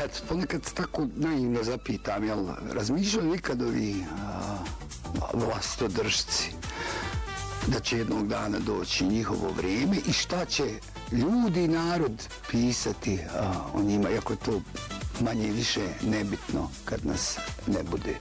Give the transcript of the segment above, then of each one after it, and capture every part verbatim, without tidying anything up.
Eto, ponekad se tako naivno zapitam, jel, razmišljaju nikad ovi vlastodržci da će jednog dana doći njihovo vrijeme i šta će ljudi i narod pisati a, o njima, iako je to manje i više nebitno kad nas ne bude.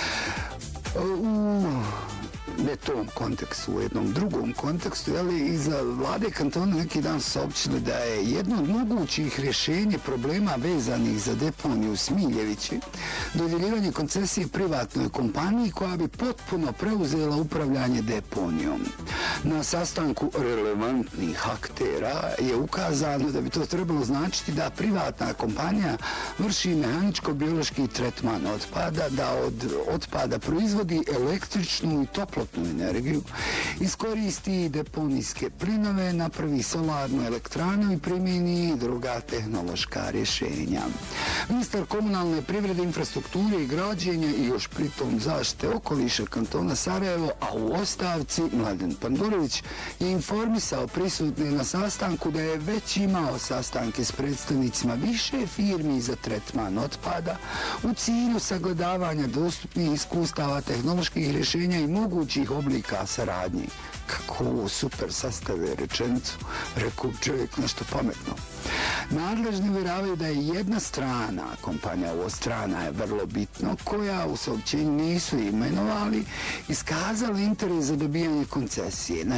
U ne tom kontekstu, u jednom drugom kontekstu, ali iza vlade kantona neki dan saopćili da je jedno od mogućih rješenja problema vezanih za deponiju Smiljevići dodjeljivanje koncesije privatnoj kompaniji koja bi potpuno preuzela upravljanje deponijom. Na sastanku relevantnih aktera je ukazano da bi to trebalo značiti da privatna kompanija vrši mehaničko-biološki tretman otpada, da od otpada proizvodi električnu i toplotnu energiju, iskoristi deponijske plinove, napravi solarnu elektranu i primjeni druga tehnološka rješenja. Ministar komunalne privrede, infrastrukture i građenja i još pritom zaštite okoliša kantona Sarajevo, a u ostavci Mladen Pandurović je informisao prisutne na sastanku da je već imao sastanke s predstavnicima više firmi za tretman otpada u cilju sagledavanja dostupnih iskustava, tehnoloških rješenja i mogućih oblika saradnje. Kako ovo super sastave rečenicu, rekao čovjek nešto pametno. Nadležni uvjeravaju da je jedna strana, kompanija ovo strana je vrlo bitno, koja u saopćenju nisu imenovali, iskazala interes za dobijanje koncesije.